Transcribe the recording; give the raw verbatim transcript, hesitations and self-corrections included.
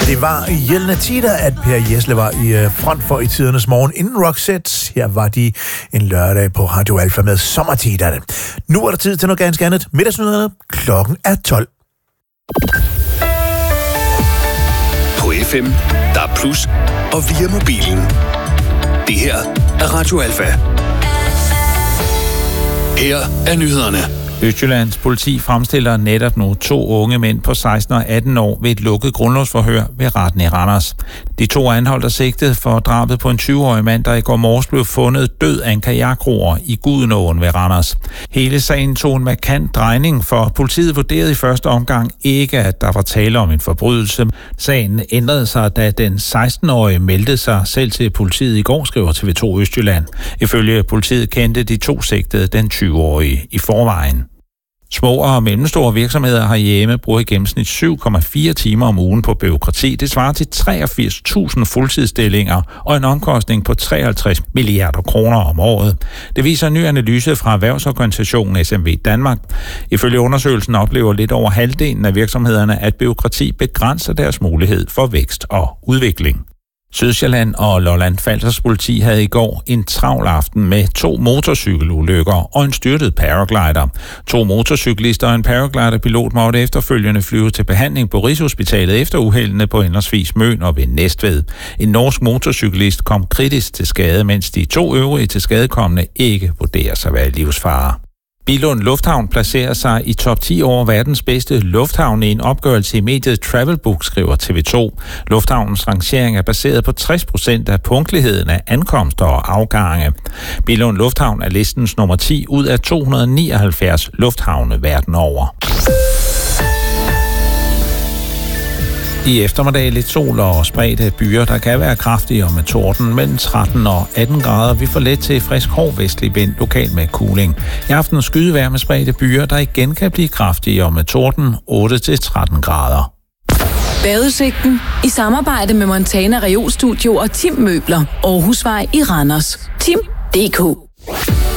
Det var hjælpende tider, at Per Gessle var i front for i tidernes morgen inden Roxette. Her var de en lørdag på Radio Alfa med sommertiderne. Nu er der tid til noget ganske andet. Middagsnyhederne. Klokken er tolv. På F M, der er plus, og via mobilen. Det her er Radio Alfa. Her er nyhederne. Østjyllands politi fremstiller netop nu to unge mænd på seksten og atten år ved et lukket grundlovsforhør ved retten i Randers. De to anholdt er sigtet for drabet på en tyve-årig mand, der i går morges blev fundet død af en kajakroer i Gudenåen ved Randers. Hele sagen tog en markant drejning, for politiet vurderede i første omgang ikke, at der var tale om en forbrydelse. Sagen ændrede sig, da den seksten-årige meldte sig selv til politiet i går, skriver T V to Østjylland. Ifølge politiet kendte de to sigtede den tyve-årige i forvejen. Små og mellemstore virksomheder herhjemme bruger i gennemsnit syv komma fire timer om ugen på bureaukrati. Det svarer til treogfirs tusind fuldtidsstillinger og en omkostning på treoghalvtreds milliarder kroner om året. Det viser en ny analyse fra erhvervsorganisationen S M V Danmark. Ifølge undersøgelsen oplever lidt over halvdelen af virksomhederne, at bureaukrati begrænser deres mulighed for vækst og udvikling. Sydsjælland og Lolland-Falsters politi havde i går en travl aften med to motorcykelulykker og en styrtet paraglider. To motorcyklister og en paragliderpilot måtte efterfølgende flyve til behandling på Rigshospitalet efter uheldene på henholdsvis Møn og ved Næstved. En norsk motorcyklist kom kritisk til skade, mens de to øvrige tilskadekomne ikke vurderes at være i livsfare. Billund Lufthavn placerer sig i top ti over verdens bedste lufthavn i en opgørelse i mediet Travelbook, skriver T V to. Lufthavnens rangering er baseret på tres procent af punktligheden af ankomster og afgange. Billund Lufthavn er listens nummer ti ud af to hundrede nioghalvfjerds lufthavne verden over. I eftermiddag lidt sol og spredte byer, der kan være kraftige og med torden mellem tretten og atten grader. Vi får let til frisk hård vestlig vind, lokalt med kuling. I aften skydevejr med spredte byer, der igen kan blive kraftige og med torden otte til tretten grader. Badeudsigten i samarbejde med Montana Reolstudio og Tim Møbler, Aarhusvej i Randers. Tim punktum d k